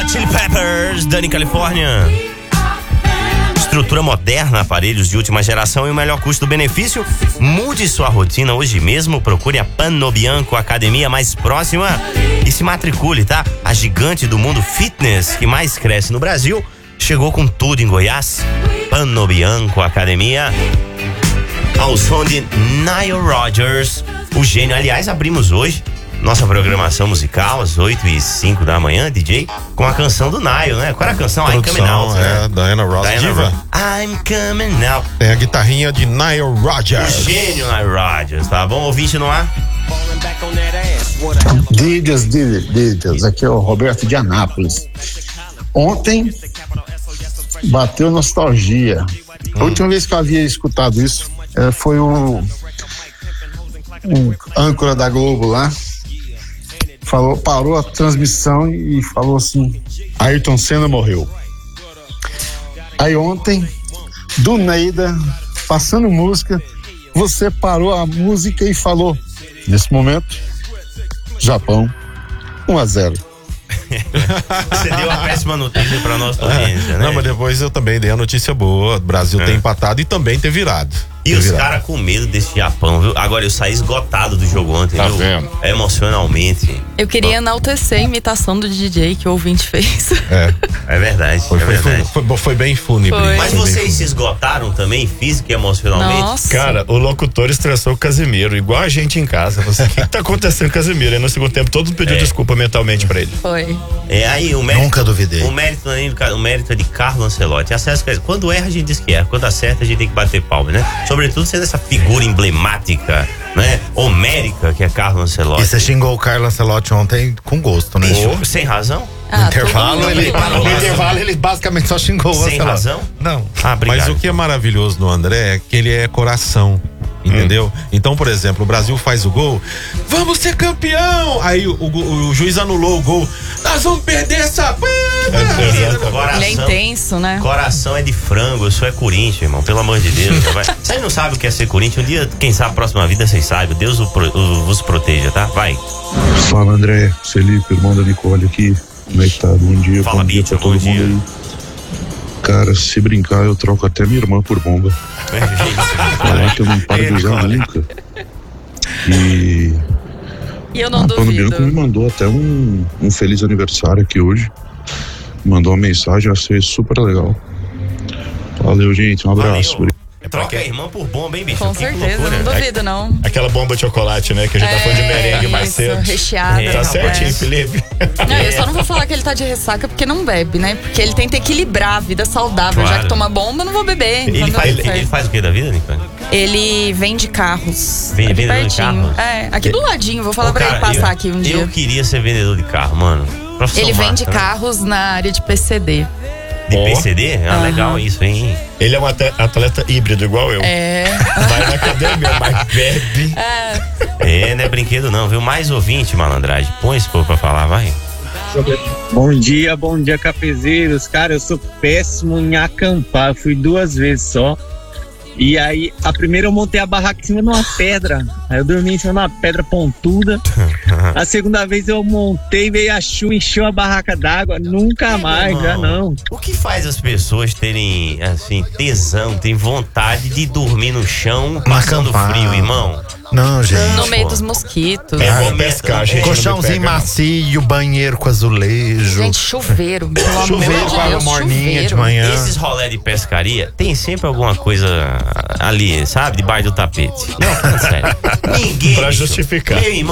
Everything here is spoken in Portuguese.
Hot Chili Peppers, Dani Califórnia. Estrutura moderna, aparelhos de última geração e o melhor custo-benefício. Mude sua rotina hoje mesmo. Procure a Panno Bianco, a academia mais próxima, e se matricule, tá? A gigante do mundo fitness que mais cresce no Brasil chegou com tudo em Goiás. Panno Bianco Academia, ao som de Nile Rodgers, o gênio. Aliás, abrimos hoje nossa programação musical às 8h05 da manhã, DJ, com a canção do Nile, né? Qual era a canção? I'm Coming Out, né? Diana Ross, diva. I'm Coming Out. Tem a guitarrinha de Nile Rodgers. O gênio Nile Rodgers, tá bom? Ouvinte no ar? Dídias, aqui é o Roberto de Anápolis. Ontem bateu nostalgia. A última vez que eu havia escutado isso foi um âncora da Globo lá. Parou a transmissão e falou assim: Ayrton Senna morreu. Aí ontem, do Neida, passando música, você parou a música e falou: nesse momento, Japão 1-0. Você deu a péssima notícia pra nossa audiência, né? Não, mas depois eu também dei a notícia boa. O Brasil tem empatado e também ter virado. E os caras com medo desse Japão, viu? Agora, eu saí esgotado do jogo ontem, tá viu? Vendo? Emocionalmente. Eu queria enaltecer a imitação do DJ que o ouvinte fez. É verdade. Foi bem fúnebre. Mas vocês se esgotaram também, física e emocionalmente? Nossa. Cara, o locutor estressou o Casimiro, igual a gente em casa. O que tá acontecendo com o Casimiro? Aí no segundo tempo todos pediu desculpa mentalmente pra ele. Foi. Aí o mérito, nunca duvidei. O mérito é de Carlo Ancelotti. Quando erra, a gente diz que erra. Quando acerta, a gente tem que bater palma, né? Sobretudo sendo essa figura emblemática, né? Homérica, que é Carlo Ancelotti. E você xingou o Carlo Ancelotti ontem com gosto, né? Sem razão? No intervalo, ele basicamente só xingou o Ancelotti. Sem razão? Não. Obrigado. Mas o que é maravilhoso no André é que ele é coração. Entendeu? Então, por exemplo, o Brasil faz o gol, vamos ser campeão! Aí o juiz anulou o gol, nós vamos perder essa. Ele é intenso, né? Coração é de frango, eu sou Corinthians, irmão, pelo amor de Deus. Vocês não sabem o que é ser Corinthians? Um dia, quem sabe, a próxima vida vocês sabem. Deus vos proteja, tá? Vai. Fala, André, Felipe, irmão da Nicole aqui. Como é que tá? Bom dia, Fala, bom dia pra todo mundo aí. Cara, se brincar, eu troco até minha irmã por bomba. Falar que eu não paro de usar nunca. E eu não duvido. Pano Bianco me mandou até um feliz aniversário aqui hoje. Mandou uma mensagem, achei super legal. Valeu, gente, um abraço. Troca a irmã por bomba, hein, bicho? Com certeza, não duvido, não. Aquela bomba de chocolate, né? Que a gente tá falando de merengue mais cedo. Recheada. Tá certinho, Felipe. Não, eu só não vou falar que ele tá de ressaca porque não bebe, né? Porque ele tenta equilibrar a vida saudável. Claro. Já que toma bomba, eu não vou beber. Ele faz o que da vida, Nicole? Ele vende carros. Vendedor de carros? Aqui do ladinho. Vou falar pra ele passar aqui um dia. Eu queria ser vendedor de carro, mano. Ele vende carros na área de PCD. De PCD? Legal isso, hein? Ele é um atleta híbrido, igual eu. Vai na academia, mas bebe. Não é brinquedo não, viu? Mais ouvinte, malandragem. Põe esse povo pra falar, vai. Bom dia, cafezeiros. Cara, eu sou péssimo em acampar. Eu fui 2 vezes só. E aí, a primeira eu montei a barraca em cima de uma pedra. Aí eu dormi em cima de uma pedra pontuda. A segunda vez eu montei, veio a chuva, encheu a barraca d'água. Nunca mais, já não. O que faz as pessoas terem, assim, tesão, terem vontade de dormir no chão, passando frio, irmão? Não, gente. No meio dos mosquitos. Bom pescar, gente. Colchãozinho macio, banheiro com azulejo. Gente, chuveiro. Chuveiro com água morninha de manhã. Esses rolé de pescaria, tem sempre alguma coisa ali, sabe? Debaixo do tapete. Não, sério. Ninguém. Pra justificar. Meu irmão,